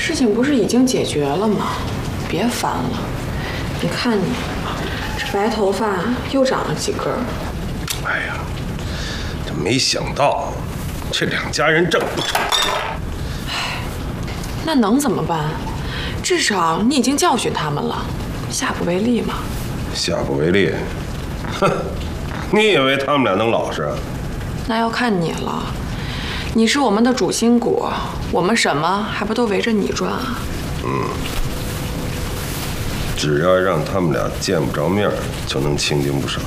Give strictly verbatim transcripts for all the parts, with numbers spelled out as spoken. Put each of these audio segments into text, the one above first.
事情不是已经解决了吗？别烦了。你看你，这白头发又长了几根。 哎呀，这没想到，这两家人这么不成器。 唉，那能怎么办？至少你已经教训他们了，下不为例嘛。 下不为例？哼，你以为他们俩能老实？ 那要看你了。你是我们的主心骨，我们什么还不都围着你转啊？ 嗯，只要让他们俩见不着面，就能清静不少。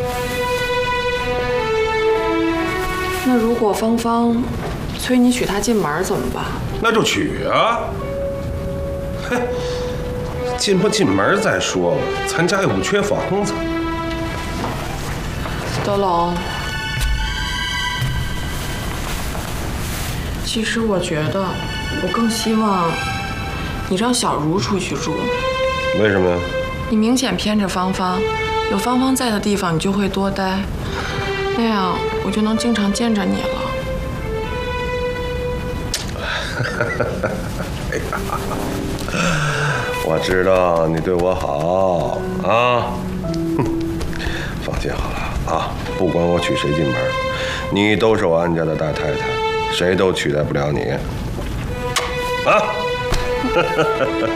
那如果芳芳催你娶她进门怎么办？ 那就娶啊！嘿，进不进门再说吧，咱家又不缺房子。 德龙，其实我觉得，我更希望你让小茹出去住。 为什么呀？ 你明显偏着芳芳，有芳芳在的地方你就会多待，那样我就能经常见着你了。 哎呀，我知道你对我好啊，哼，放心好了啊，不管我娶谁进门，你都是我安家的大太太，谁都取代不了你啊。